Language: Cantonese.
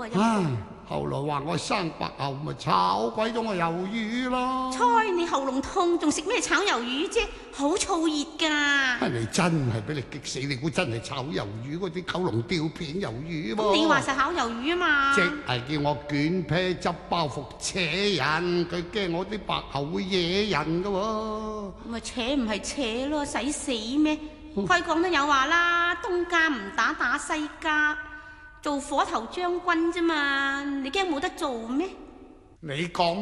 唉，後來話我生白喉，咪炒鬼咗我魷魚咯。 猜你喉嚨痛，仲食咩炒魷魚啫？好燥熱噶。 你真係俾你激死！你估真係炒魷魚嗰啲九龍吊片魷魚噃？ 你話實炒魷魚啊嘛？ 即係叫我捲啤執包袱扯人，佢驚我啲白喉會惹人噶喎。 咪扯唔係扯咯，使死咩？開講都有話啦，東家唔打打西家，做火頭將軍啫嘛，你驚冇得做咩？ 你講